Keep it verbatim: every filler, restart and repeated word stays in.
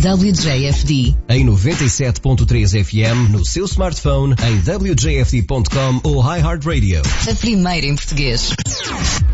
W J F D. Em noventa e sete ponto três F M no seu smartphone, em w j f d ponto com ou iHeartRadio. A primeira em português.